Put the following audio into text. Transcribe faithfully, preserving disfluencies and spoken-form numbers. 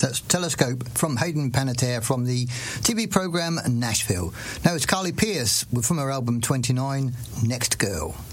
That's Telescope from Hayden Panettiere from the T V programme Nashville. Now it's Carly Pearce from her album twenty-nine, Next Girl.